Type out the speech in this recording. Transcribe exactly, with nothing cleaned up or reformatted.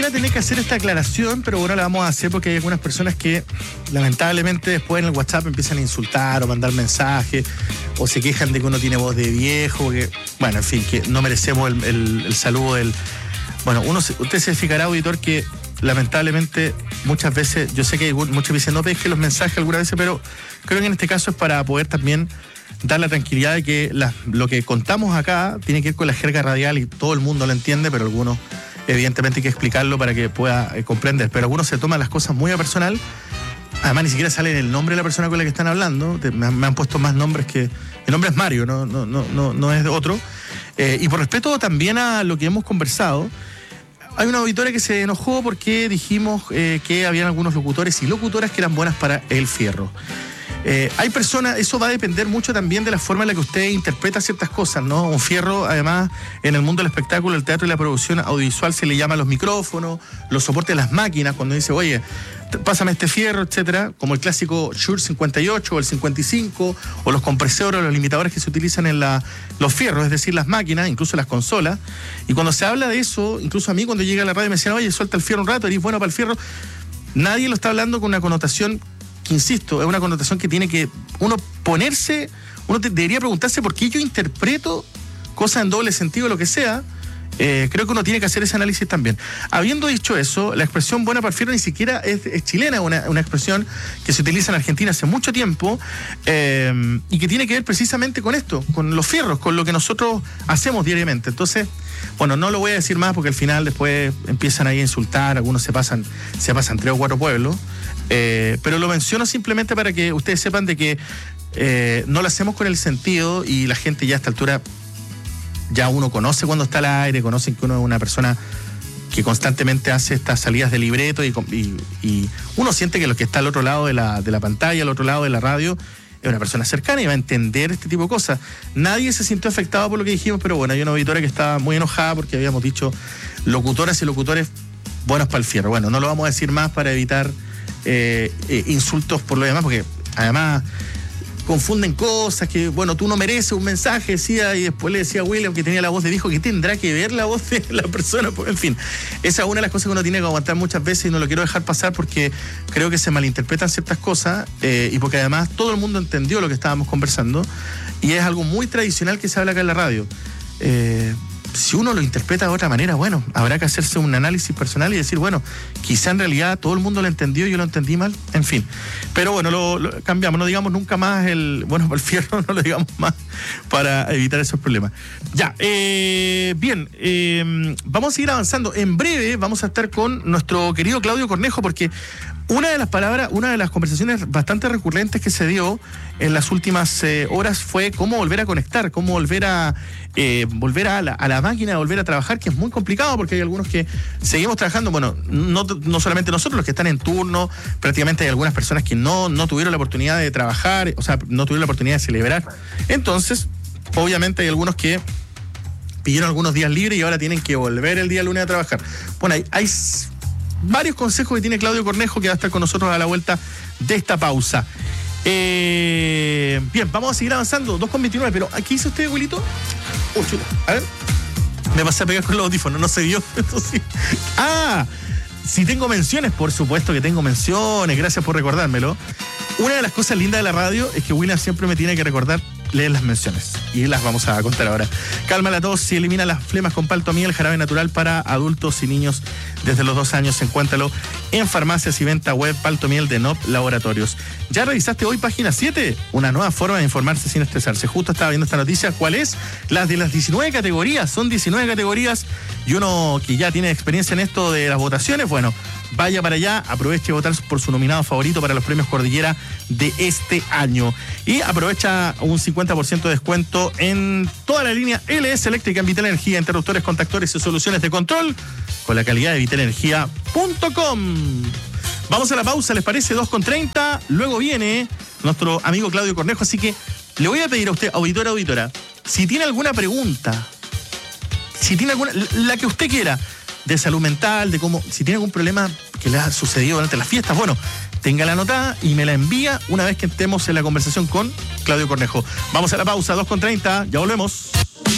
a tener que hacer esta aclaración, pero bueno, la vamos a hacer porque hay algunas personas que lamentablemente después en el WhatsApp empiezan a insultar o mandar mensajes o se quejan de que uno tiene voz de viejo, que, bueno, en fin, que no merecemos el, el, el saludo del... Bueno, uno usted se fijará, auditor, que lamentablemente muchas veces, yo sé que muchos dicen no pesque los mensajes algunas veces, pero creo que en este caso es para poder también dar la tranquilidad de que la, lo que contamos acá tiene que ver con la jerga radial y todo el mundo lo entiende, pero algunos evidentemente hay que explicarlo para que pueda eh, comprender, pero algunos se toman las cosas muy a personal. Además ni siquiera sale el nombre de la persona con la que están hablando. Me han, me han puesto más nombres que... El nombre es Mario, no, no, no, no, no es otro. Eh, y por respeto también a lo que hemos conversado, hay una auditoria que se enojó porque dijimos eh, que habían algunos locutores y locutoras que eran buenas para el fierro. Eh, hay personas, eso va a depender mucho también de la forma en la que usted interpreta ciertas cosas, ¿no? Un fierro, además, en el mundo del espectáculo, el teatro y la producción audiovisual se le llama los micrófonos, los soportes de las máquinas, cuando dice, oye, pásame este fierro, etcétera, como el clásico Shure cincuenta y ocho o el cincuenta y cinco, o los compresores o los limitadores que se utilizan en la, los fierros, es decir, las máquinas, incluso las consolas. Y cuando se habla de eso, incluso a mí cuando llega a la radio me decían, oye, suelta el fierro un rato, eres bueno para el fierro. Nadie lo está hablando con una connotación que, insisto, es una connotación que tiene que uno ponerse, uno te, debería preguntarse por qué yo interpreto cosas en doble sentido, lo que sea. Eh, creo que uno tiene que hacer ese análisis también. Habiendo dicho eso, la expresión buena para el fierro ni siquiera es, es chilena, una, una expresión que se utiliza en Argentina hace mucho tiempo eh, y que tiene que ver precisamente con esto, con los fierros, con lo que nosotros hacemos diariamente. Entonces, bueno, no lo voy a decir más porque al final después empiezan ahí a insultar, algunos se pasan, se pasan tres o cuatro pueblos, eh, pero lo menciono simplemente para que ustedes sepan de que eh, no lo hacemos con el sentido y la gente ya a esta altura ya uno conoce cuando está al aire, conocen que uno es una persona que constantemente hace estas salidas de libreto y, y, y uno siente que lo que está al otro lado de la, de la pantalla, al otro lado de la radio, es una persona cercana y va a entender este tipo de cosas. Nadie se sintió afectado por lo que dijimos, pero bueno, hay una auditoria que estaba muy enojada porque habíamos dicho locutoras y locutores buenos para el fierro. Bueno, no lo vamos a decir más para evitar eh, eh, insultos por lo demás, porque además confunden cosas, que bueno, tú no mereces un mensaje, decía, y después le decía a William que tenía la voz de viejo, que tendrá que ver la voz de la persona, en fin, esa es una de las cosas que uno tiene que aguantar muchas veces y no lo quiero dejar pasar porque creo que se malinterpretan ciertas cosas eh, y porque además todo el mundo entendió lo que estábamos conversando y es algo muy tradicional que se habla acá en la radio. Eh, si uno lo interpreta de otra manera, bueno, habrá que hacerse un análisis personal y decir, bueno, quizá en realidad todo el mundo lo entendió y yo lo entendí mal, en fin. Pero bueno, lo, lo cambiamos, no digamos nunca más el, bueno, para el fierro, no lo digamos más para evitar esos problemas. Ya, eh, bien, eh, vamos a seguir avanzando. En breve vamos a estar con nuestro querido Claudio Cornejo porque una de las palabras, una de las conversaciones bastante recurrentes que se dio en las últimas eh, horas fue cómo volver a conectar, cómo volver a eh, volver a la, a la máquina, volver a trabajar, que es muy complicado porque hay algunos que seguimos trabajando, bueno, no, no solamente nosotros, los que están en turno, prácticamente hay algunas personas que no, no tuvieron la oportunidad de trabajar, o sea, no tuvieron la oportunidad de celebrar. Entonces, obviamente hay algunos que pidieron algunos días libres y ahora tienen que volver el día lunes a trabajar. Bueno, hay... hay varios consejos que tiene Claudio Cornejo que va a estar con nosotros a la vuelta de esta pausa. Eh, bien, vamos a seguir avanzando. dos con veintinueve, pero ¿qué hizo usted, abuelito? Oh, chuta. A ver. Me pasé a pegar con los audífonos, no se dio. Sí. Ah, si tengo menciones, por supuesto que tengo menciones. Gracias por recordármelo. Una de las cosas lindas de la radio es que William siempre me tiene que recordar leer las menciones y las vamos a contar ahora. Calma la tos y elimina las flemas con palto miel, jarabe natural para adultos y niños desde los dos años. Encuéntralo en farmacias y venta web Palto Miel de N O P Laboratorios. ¿Ya revisaste hoy página siete? Una nueva forma de informarse sin estresarse. Justo estaba viendo esta noticia. ¿Cuál es? Las de las diecinueve categorías. Son diecinueve categorías y uno que ya tiene experiencia en esto de las votaciones, bueno, vaya para allá, aproveche y votar por su nominado favorito para los premios Cordillera de este año. Y aprovecha un cincuenta por ciento de descuento en toda la línea L S Eléctrica en Vital Energía, interruptores, contactores y soluciones de control con la calidad de vital energía punto com. Vamos a la pausa, ¿les parece? dos con treinta. Luego viene nuestro amigo Claudio Cornejo, así que le voy a pedir a usted, auditora, auditora, si tiene alguna pregunta, si tiene alguna, la que usted quiera, de salud mental, de cómo, si tiene algún problema que le ha sucedido durante las fiestas, bueno, téngala anotada y me la envía una vez que estemos en la conversación con Claudio Cornejo. Vamos a la pausa, dos con treinta, ya volvemos.